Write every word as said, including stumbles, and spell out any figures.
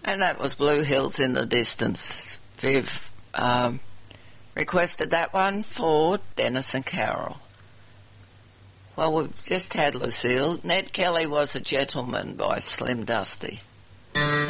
And that was Blue Hills in the Distance. Viv um, requested that one for Dennis and Carol. Well, we've just had Lucille. Ned Kelly Was a Gentleman by Slim Dusty.